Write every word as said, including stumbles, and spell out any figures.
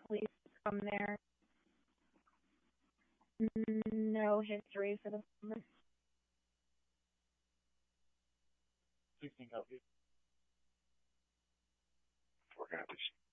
police come there. No history for the moment. sixteen copies. We're gonna have to